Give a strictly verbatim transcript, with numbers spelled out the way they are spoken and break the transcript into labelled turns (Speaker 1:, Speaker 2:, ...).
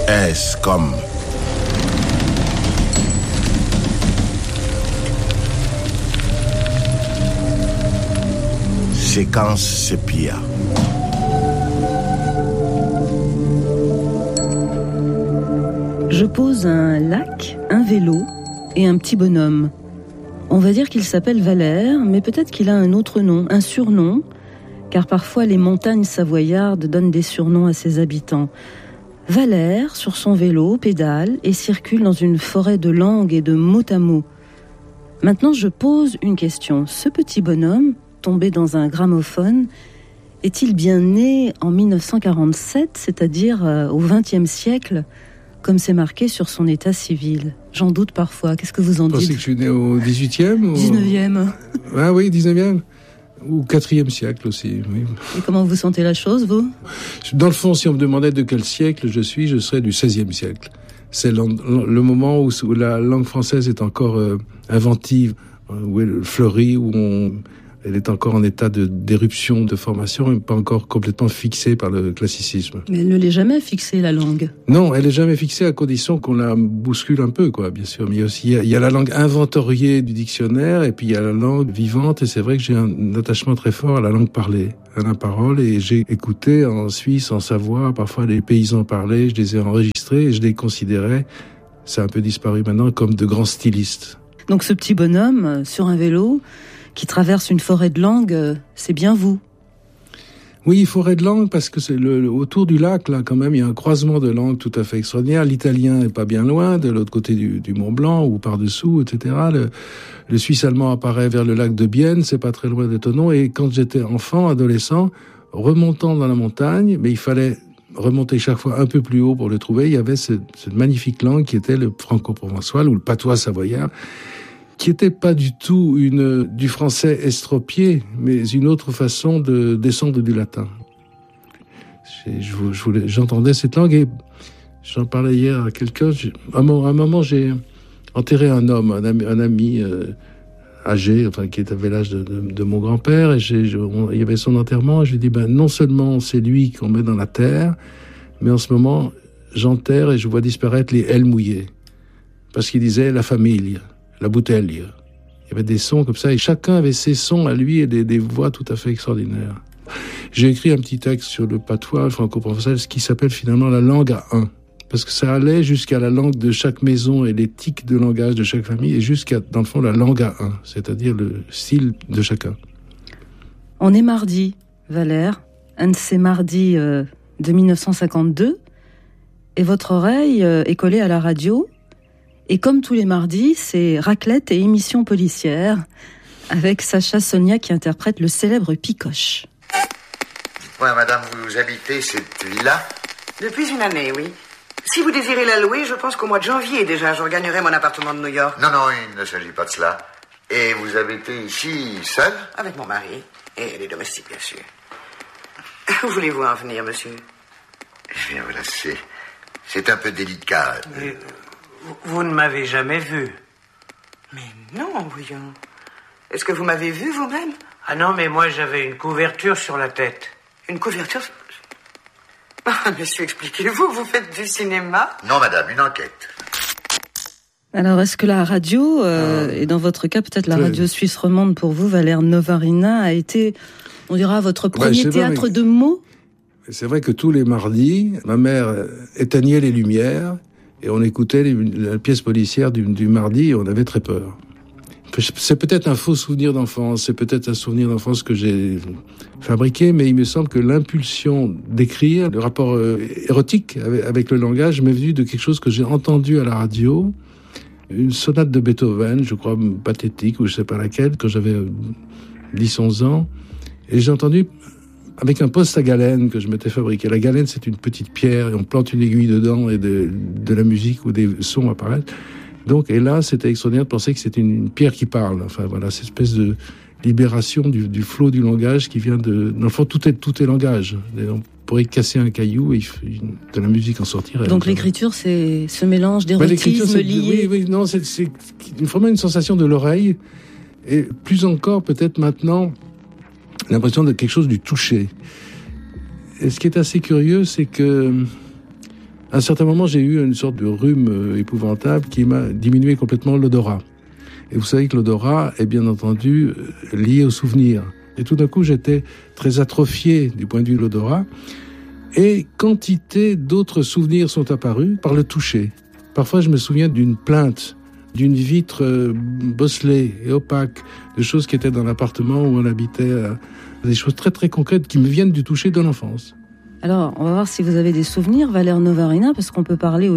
Speaker 1: S comme séquence sépia.
Speaker 2: Je pose un lac, un vélo et un petit bonhomme. On va dire qu'il s'appelle Valère, mais peut-être qu'il a un autre nom, un surnom, car parfois les montagnes savoyardes donnent des surnoms à ses habitants. Valère, sur son vélo, pédale et circule dans une forêt de langues et de mots à mots. Maintenant, je pose une question. Ce petit bonhomme, tombé dans un gramophone, est-il bien né en mille neuf cent quarante-sept, c'est-à-dire euh, au vingtième siècle, comme c'est marqué sur son état civil? J'en doute parfois. Qu'est-ce que vous en dites?
Speaker 3: Vous pensez que je suis né au dix-huitième ou...
Speaker 2: dix-neuvième.
Speaker 3: Ah oui, dix-neuvième. Ou quatrième siècle aussi, oui.
Speaker 2: Et comment vous sentez la chose, vous?
Speaker 3: Dans le fond, si on me demandait de quel siècle je suis, je serais du seizième siècle. C'est le, le moment où, où la langue française est encore euh, inventive, où elle fleurit, où on... elle est encore en état de, d'éruption, de formation, et pas encore complètement fixée par le classicisme.
Speaker 2: Mais elle ne l'est jamais fixée, la langue.
Speaker 3: Non, elle est jamais fixée à condition qu'on la bouscule un peu, quoi, bien sûr. Mais il y a aussi, il y a, il y a la langue inventoriée du dictionnaire, et puis il y a la langue vivante, et c'est vrai que j'ai un attachement très fort à la langue parlée, à la parole, et j'ai écouté en Suisse, en Savoie, parfois les paysans parlaient, je les ai enregistrés, et je les considérais, ça a un peu disparu maintenant, comme de grands stylistes.
Speaker 2: Donc ce petit bonhomme, sur un vélo, qui traverse une forêt de langues, c'est bien vous.
Speaker 3: Oui, forêt de langues, parce que c'est le, le autour du lac, là, quand même, il y a un croisement de langues tout à fait extraordinaire. L'italien est pas bien loin, de l'autre côté du, du Mont Blanc, ou par-dessous, et cetera. Le, le suisse allemand apparaît vers le lac de Bienne, c'est pas très loin de Thonon. Et quand j'étais enfant, adolescent, remontant dans la montagne, mais il fallait remonter chaque fois un peu plus haut pour le trouver, il y avait cette, cette magnifique langue qui était le franco-provençal, ou le patois savoyard, qui était pas du tout une, du français estropié, mais une autre façon de descendre du latin. Je, je voulais, j'entendais cette langue et j'en parlais hier à quelqu'un. À un moment, j'ai enterré un homme, un ami, un ami euh, âgé, enfin, qui avait l'âge de, de, de mon grand-père, et j'ai, je, on, il y avait son enterrement, et je lui ai dit, ben, non seulement c'est lui qu'on met dans la terre, mais en ce moment, j'enterre et je vois disparaître les L mouillées. Parce qu'il disait la famille. La bouteille. Il y avait des sons comme ça, et chacun avait ses sons à lui et des, des voix tout à fait extraordinaires. J'ai écrit un petit texte sur le patois franco-provençal, ce qui s'appelle finalement la langue à un. Parce que ça allait jusqu'à la langue de chaque maison et les tics de langage de chaque famille, et jusqu'à, dans le fond, la langue à un, c'est-à-dire le style de chacun.
Speaker 2: On est mardi, Valère, un de ces mardis euh, de mille neuf cent cinquante-deux, et votre oreille euh, est collée à la radio. Et comme tous les mardis, c'est raclette et émission policière, avec Sacha Sonia qui interprète le célèbre Picoche.
Speaker 4: Dites-moi, madame, vous habitez cette villa?
Speaker 5: Depuis une année, oui. Si vous désirez la louer, je pense qu'au mois de janvier déjà, je regagnerai mon appartement de New York.
Speaker 4: Non, non, il ne s'agit pas de cela. Et vous habitez ici seul?
Speaker 5: Avec mon mari et les domestiques, bien sûr. Où voulez-vous en venir, monsieur?
Speaker 4: Eh bien, voilà, c'est, c'est un peu délicat.
Speaker 6: Mais... Vous ne m'avez jamais vu.
Speaker 5: Mais non, voyons. Est-ce que vous m'avez vu vous-même?
Speaker 6: Ah non, mais moi j'avais une couverture sur la tête.
Speaker 5: Une couverture? Ah, monsieur, expliquez-vous, vous faites du cinéma?
Speaker 4: Non, madame, une enquête.
Speaker 2: Alors, est-ce que la radio, euh, ah, et dans votre cas peut-être la radio suisse romande pour vous, Valère Novarina, a été, on dira, votre premier ouais, théâtre vrai, de mots?
Speaker 3: C'est vrai que tous les mardis, ma mère éteignait les lumières, et on écoutait les, la pièce policière du, du mardi et on avait très peur. C'est peut-être un faux souvenir d'enfance, c'est peut-être un souvenir d'enfance que j'ai fabriqué, mais il me semble que l'impulsion d'écrire, le rapport euh, érotique avec, avec le langage m'est venu de quelque chose que j'ai entendu à la radio, une sonate de Beethoven, je crois pathétique, ou je sais pas laquelle, quand j'avais dix onze ans, et j'ai entendu avec un poste à galène que je m'étais fabriqué. La galène, c'est une petite pierre, et on plante une aiguille dedans, et de, de la musique ou des sons apparaissent. Donc, et là, c'était extraordinaire de penser que c'était une, une pierre qui parle. Enfin, voilà, cette espèce de libération du, du flot du langage qui vient de... Dans le fond, tout est, tout est langage. On pourrait casser un caillou et de la musique en sortirait.
Speaker 2: Donc, l'écriture, c'est ce mélange d'érotisme
Speaker 3: bah,
Speaker 2: lié...
Speaker 3: Oui, oui, non, c'est, c'est vraiment une sensation de l'oreille, et plus encore, peut-être maintenant, l'impression de quelque chose du toucher. Et ce qui est assez curieux, c'est que À un certain moment, j'ai eu une sorte de rhume épouvantable qui m'a diminué complètement l'odorat. Et vous savez que l'odorat est bien entendu lié au souvenir. Et tout d'un coup, j'étais très atrophié du point de vue de l'odorat. Et quantité d'autres souvenirs sont apparus par le toucher. Parfois, je me souviens d'une plainte, d'une vitre bosselée et opaque, de choses qui étaient dans l'appartement où on habitait, des choses très très concrètes qui me viennent du toucher de l'enfance.
Speaker 2: Alors, on va voir si vous avez des souvenirs, Valère Novarina, parce qu'on peut parler